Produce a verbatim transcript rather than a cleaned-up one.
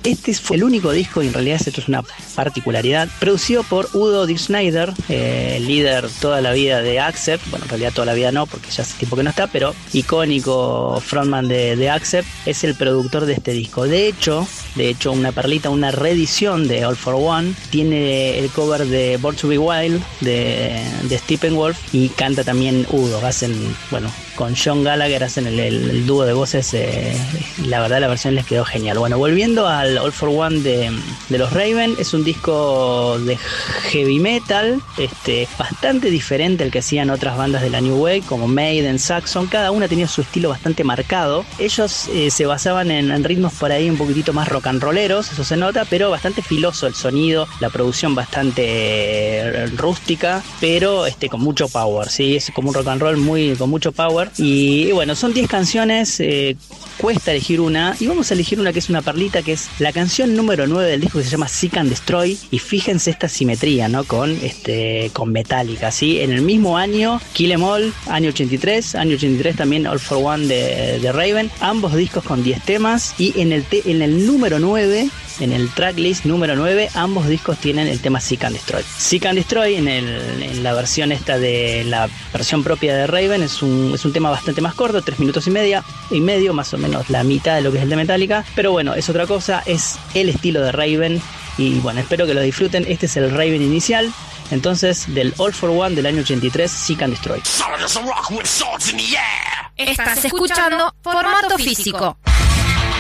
Este fue el único disco, y en realidad esto es una particularidad, producido por Udo Dirk Schneider, eh, líder toda la vida de Accept. Bueno, en realidad toda la vida no, porque ya hace tiempo que no está, pero icónico frontman de, de Accept, es el productor de este disco. De hecho, de hecho, una perlita, una reedición de All for One, tiene el cover de Born to Be Wild de, de Steppenwolf, y canta también Udo. Hacen, bueno, con John Gallagher hacen el, el, el dúo de voces. Eh, la verdad, la versión les quedó genial. Bueno, volviendo al All for One de, de los Raven, es un disco de heavy metal, este, bastante diferente al que hacían otras bandas de la New Wave, como Maiden, Saxon. Cada una tenía su estilo bastante marcado. Ellos eh, se basaban en, en ritmos por ahí un poquitito más rock and rolleros, eso se nota, pero bastante filoso el sonido, la producción bastante eh, rústica, pero este, con mucho power, ¿sí? Es como un rock and roll muy, con mucho power. Y, y bueno, son diez canciones, eh, cuesta elegir una, y vamos a elegir una que es una perlita, que es la canción número nueve del disco, que se llama Seek and Destroy. Y fíjense esta simetría, ¿no? Con, este, con Metallica, ¿sí? En el mismo año, Kill Em All, año ochenta y tres, año ochenta y tres también All for One de, de Raven, ambos discos con diez temas, y en el, te, en el número nueve, en el tracklist número nueve, ambos discos tienen el tema Seek and Destroy. Seek and Destroy, en, el, en la versión esta de la versión propia de Raven, es un, es un tema bastante más corto, tres minutos y media y medio, más o menos la mitad de lo que es el de Metallica, pero bueno, es otra cosa, es el estilo de Raven, y bueno, espero que lo disfruten. Este es el Raven inicial, entonces, del All for One del año ochenta y tres, Seek and Destroy. Estás escuchando Formato Físico.